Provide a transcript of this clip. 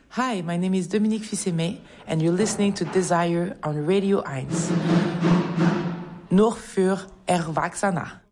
Hi, my name is Dominique Fils-Aimé, and you're listening to Desire on Radio 1. Nur für Erwachsene.